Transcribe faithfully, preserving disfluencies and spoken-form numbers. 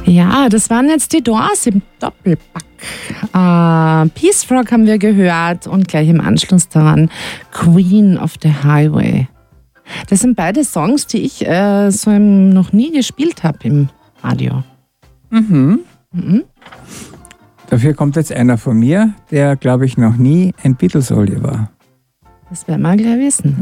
Ja, das waren jetzt die Doors im Doppelpack. Äh, Peace Frog haben wir gehört und gleich im Anschluss daran Queen of the Highway. Das sind beide Songs, die ich äh, so noch nie gespielt habe im Radio. Mhm. mhm. Dafür kommt jetzt einer von mir, der, glaube ich, noch nie ein Beatles-Oldie war. Das werden wir gleich wissen.